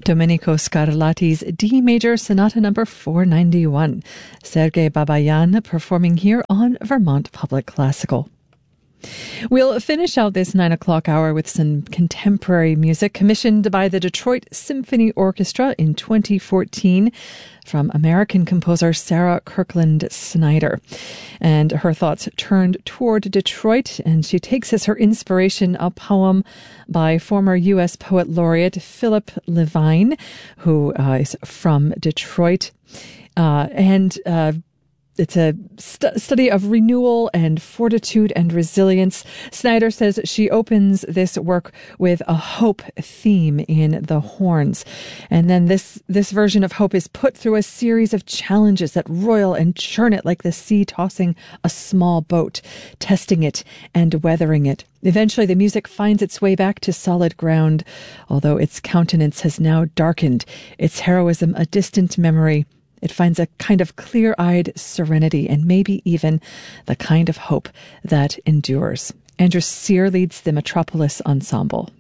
Domenico Scarlatti's D Major Sonata number 491. Sergei Babayan performing here on Vermont Public Classical. We'll finish out this 9 o'clock hour with some contemporary music commissioned by the Detroit Symphony Orchestra in 2014 from American composer Sarah Kirkland Snyder. And her thoughts turned toward Detroit, and she takes as her inspiration a poem by former U.S. Poet Laureate Philip Levine, who is from Detroit. It's a study of renewal and fortitude and resilience. Snyder says she opens this work with a hope theme in the horns. And then this version of hope is put through a series of challenges that roil and churn it like the sea tossing a small boat, testing it and weathering it. Eventually, the music finds its way back to solid ground, although its countenance has now darkened, its heroism a distant memory. It finds a kind of clear-eyed serenity and maybe even the kind of hope that endures. Andrew Cyr leads the Metropolis Ensemble.